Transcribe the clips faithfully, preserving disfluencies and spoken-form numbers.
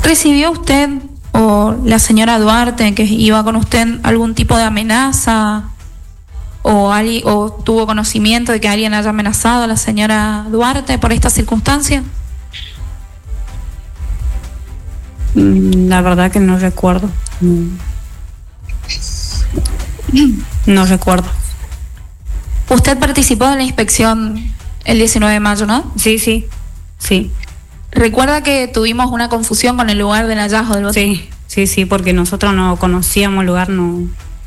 ¿Recibió usted o la señora Duarte, que iba con usted, algún tipo de amenaza o, alguien, o tuvo conocimiento de que alguien haya amenazado a la señora Duarte por esta circunstancia? La verdad que no recuerdo. No recuerdo. ¿Usted participó de la inspección el diecinueve de mayo, no? Sí, sí, sí. ¿Recuerda que tuvimos una confusión con el lugar del hallazgo del botín? Sí, sí, sí, porque nosotros no conocíamos el lugar, no,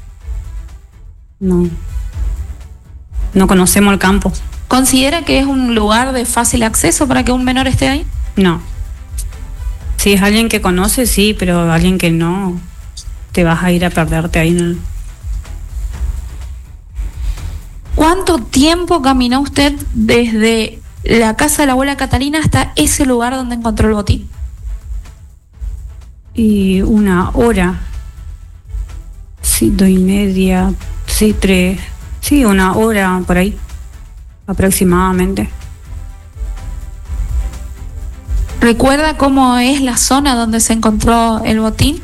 no, no conocemos el campo. ¿Considera que es un lugar de fácil acceso para que un menor esté ahí? No. Si es alguien que conoce, sí, pero alguien que no, te vas a ir a perderte ahí en el... ¿Cuánto tiempo caminó usted desde la casa de la abuela Catalina hasta ese lugar donde encontró el botín? Y una hora, sí, dos y media, sí, tres, sí, una hora por ahí, aproximadamente. ¿Recuerda cómo es la zona donde se encontró el botín?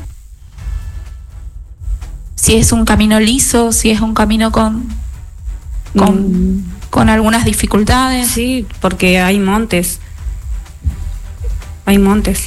Si es un camino liso, si es un camino con, con, mm. con algunas dificultades. Sí, porque hay montes. Hay montes.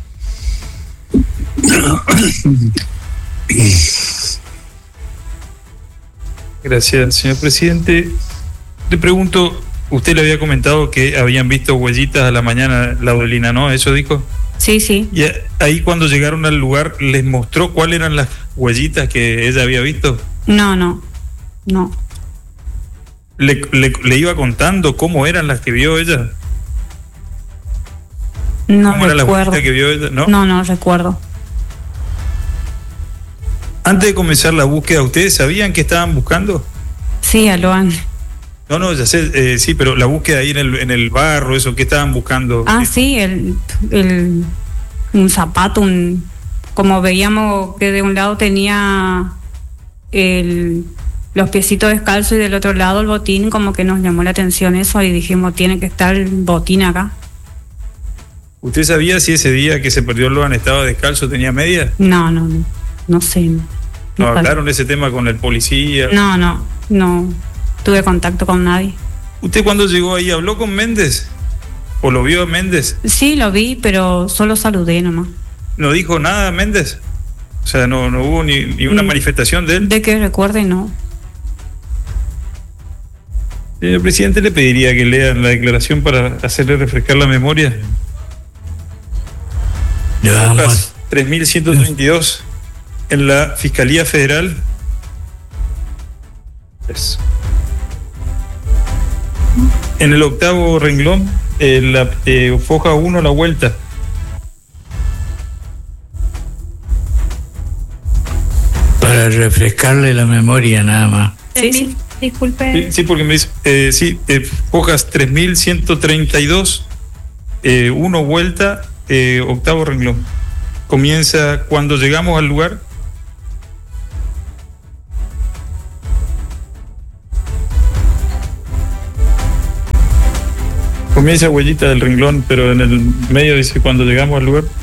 Gracias, señor presidente. Le pregunto, usted le había comentado que habían visto huellitas a la mañana, la Adelina, ¿no? ¿Eso dijo? Sí, sí. Y ahí cuando llegaron al lugar, ¿les mostró cuáles eran las huellitas que ella había visto? No, no, no. ¿Le, le, le iba contando cómo eran las que vio ella? No ¿Cómo eran las recuerdo. huellitas que vio ella? ¿No? No, no recuerdo. Antes de comenzar la búsqueda, ¿ustedes sabían que estaban buscando? Sí, Aloan. No, no, ya sé, eh, sí, pero la búsqueda ahí en el, en el barro, eso, ¿qué estaban buscando? Ah, sí, el, el un zapato, un, como veíamos que de un lado tenía el, los piecitos descalzos y del otro lado el botín, como que nos llamó la atención eso y dijimos, tiene que estar el botín acá. ¿Usted sabía si ese día que se perdió Loan estaba descalzo, tenía medias? No, no, no, no sé. No, ¿No hablaron ese tema con el policía? No, no, no tuve contacto con nadie. ¿Usted cuando llegó ahí habló con Méndez? ¿O lo vio a Méndez? Sí, lo vi, pero solo saludé nomás. ¿No dijo nada Méndez? O sea, no, no hubo ni, ni una mm, manifestación de él. De que recuerde, no. Señor presidente, le pediría que lean la declaración para hacerle refrescar la memoria. Hojas tres mil ciento treinta y dos en la Fiscalía Federal. Eso. En el octavo renglón, eh, la eh, foja uno, la vuelta. Para refrescarle la memoria nada más. Sí, sí. Disculpe. Sí, sí, porque me dice, eh, sí, eh, fojas tres mil ciento treinta y dos, eh, uno vuelta, eh, octavo renglón. Comienza cuando llegamos al lugar. Comienza huellita del renglón, pero en el medio dice cuando llegamos al lugar.